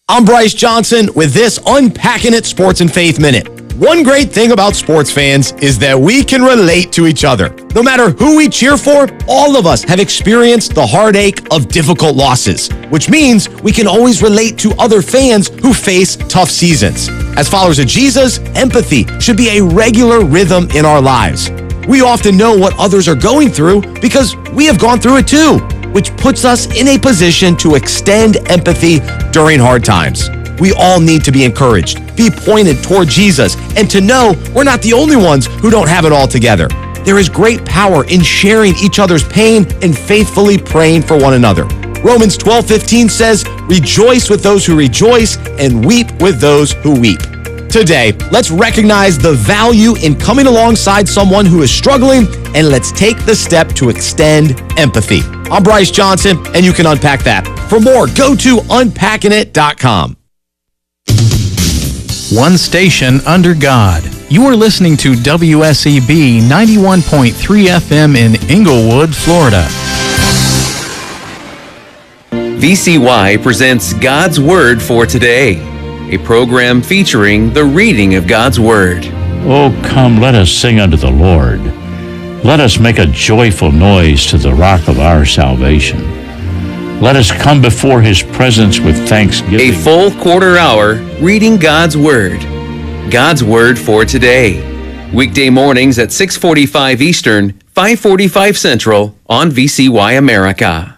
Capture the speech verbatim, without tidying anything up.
I'm Bryce Johnson with this Unpacking It Sports and Faith Minute. One great thing about sports fans is that we can relate to each other. No matter who we cheer for, all of us have experienced the heartache of difficult losses, which means we can always relate to other fans who face tough seasons. As followers of Jesus, empathy should be a regular rhythm in our lives. We often know what others are going through because we have gone through it too, which puts us in a position to extend empathy during hard times. We all need to be encouraged, be pointed toward Jesus, and to know we're not the only ones who don't have it all together. There is great power in sharing each other's pain and faithfully praying for one another. Romans twelve fifteen says, "Rejoice with those who rejoice and weep with those who weep." Today, let's recognize the value in coming alongside someone who is struggling, and let's take the step to extend empathy. I'm Bryce Johnson, and you can unpack that. For more, go to unpacking it dot com. One station under God. You are listening to W S E B ninety-one point three F M in Inglewood, Florida. V C Y presents God's Word for Today, a program featuring the reading of God's Word. Oh, come, let us sing unto the Lord. Let us make a joyful noise to the rock of our salvation. Let us come before his presence with thanksgiving. A full quarter hour reading God's Word. God's Word for Today. Weekday mornings at six forty-five Eastern, five forty-five Central on V C Y America.